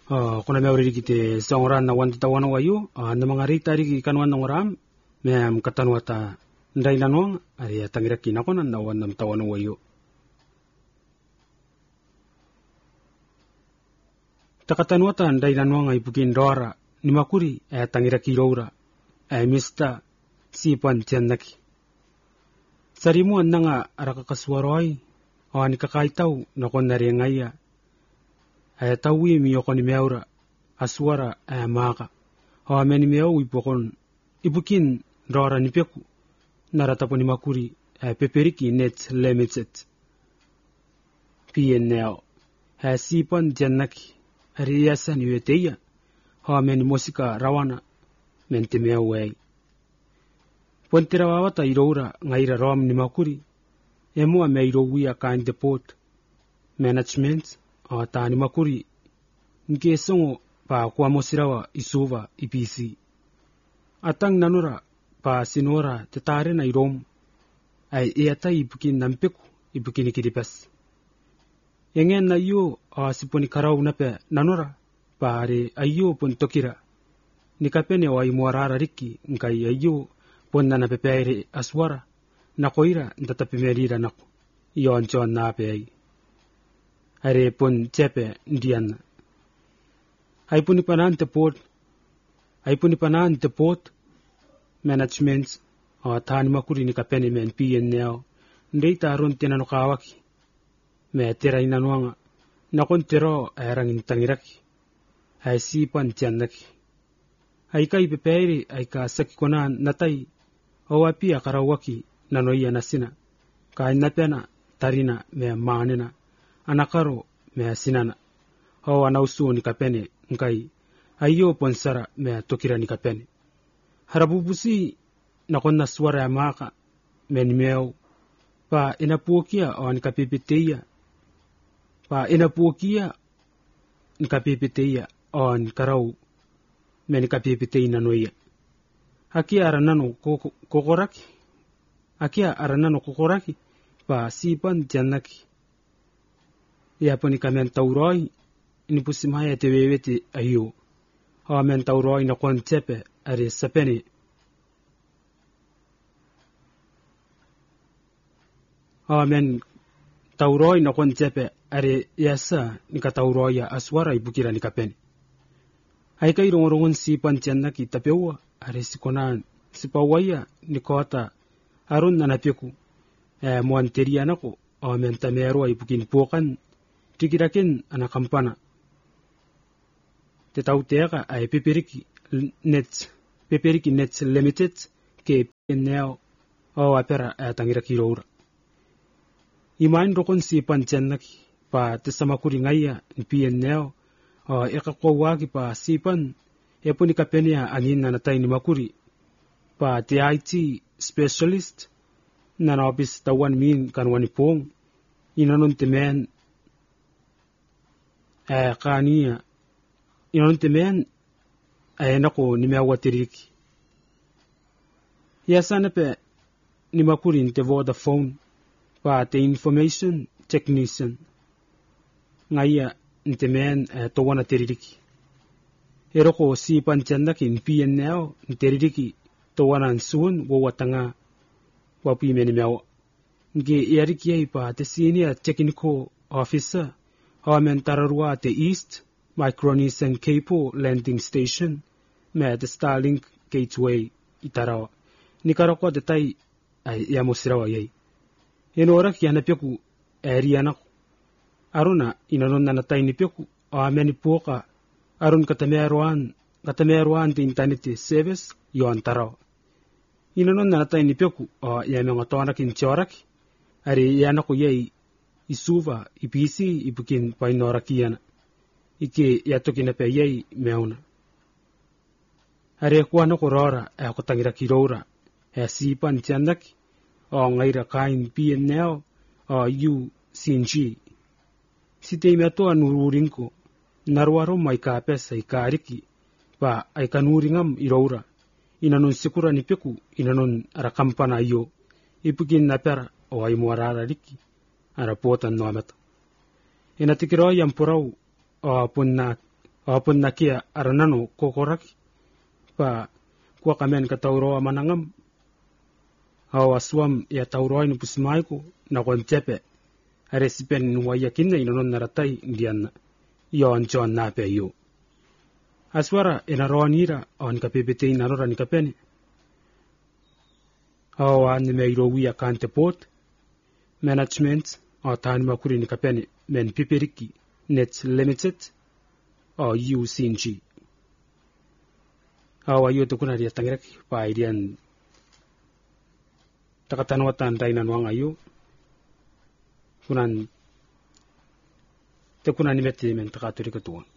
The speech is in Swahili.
kuna meawri kite songoran na wanta tawana wayu na mga ritari ki kanwan ng oram mem katanwata ndai nanong ari tangira kinakon na wanda tawana wayu takatanwata ndai nanong ay bukin dora ni makuri tangira kirora ay mista sipan tiyanaki sarimu nga arakakaswaroy ni kakaitaw na kon nariyangaya ay tawi mi yoko ni meura aswara ay maka meni meo ipokon ibukin dora ni peku naratapo ni makuri ay peperiki net limited PNL ay sipan tiyanaki ariyasan yueteya meni musika rawana mente meo way Pontirawawata iroura ngaira rom ni makuri emu ame irowi kind depot management ta ni makuri nke songo pa kwa mosirawa isuva IPC atang nanura pa sinora tetare na irom ay iata ibukin nampeku ibukin ikiripas yengen na yo siponi karau nape nanura pare ayo pon tokira nikapene wa imuarara riki nkai ayo ponna na pepeire aswara na koira ndatapimerira nako yon chon na pe are pon chepe ndian ai puni panan te port management thani makuri ni kapeni men PNL ndei tarun tenano kawaki me tera inanuanga na kon tero arang intangiraki ai sipan tianaki ai kai pepeire ai ka sakikonan natai Owapi akarawaki nanoia nasina kai napena tarina me manena anakaro me sinana anausu ni kapene nkai ayo ponsara me tokira ni kapene harabubusi nakonna swara maka menmeo pa inapuokia ni kapipiteia pa inapuokia ni kapipiteia on karau me ni kapipitei nanoia Akia aranano kokoraki pa sipan tiyanaki yaponi kamen tauroi ini pusimaya tewewete ayo men tauroi na kontepe are sapeni men tauroi na kontepe are yasa nikatauroi aswara ibukira nikapeni Aika irongorongon sipan tiyanaki tapewa are sikonan sipawaya nikota arun nanapeku muanteria nako mentamero ibukin pokan tikirakin anakampana tetauteka ay peperiki net limited ke PNL apera tangira kiroura imain rokon sipan tiyanaki pa tesamakuri ngaya PNL ekakowaki pa sipan Eponi kapenia angin na natay ni makuri pa TIT specialist na office tawan min kanwani pong inanon temen kania inanon temen nako ni mewatiriki yasana pe ni makuri nte Vodafone pa te information technician ngaya ntemen tawana tiriki Eroko si panchandakin PNL nteririki tawanan suun wawatanga wapi menimeo nge yariki pa te senior technical officer mentararwa te East Micronesian Capo landing station me the Starlink gateway itarawa nikarako detai yamosirawa yai enorak yanapeku area aruna inanon nanatai nipeku menipoka Arun katameruan te internet service yon taraw. Inanon natay ni peku mga toanak inchorak ari yanako yay isuva IPC ibukin painorakiana ike yatokin na pe yay meuna. Ari kuano korora kotangira kirora sipan tiyandak ngaira kain PNL UCNG. Sitay meto anururinko Narwaro may kapes ay kariki pa ay kanuringam irora inanon sikura ni peku inanon arakampana iyo ipugin na pera o ay muarara riki arapotan no amata inatikiro yang purau punna Apun nakia aranano kokoraki pa kuwa kamen katauroa manangam awaswam ya tauroa inu pusmaiku na kontepe aresipen nuwayakinna inonon naratai ndian yon John nape yo aswara inaroanira on kapepete inarora nikapene awa nimeirowi kante port management atan makuri nikapene men piperiki net limited o UCNG awa yo tukuna dia tangrek pa idian takatanwatan dainan wanga yo kunan tekuna nimeti men takaturi ketua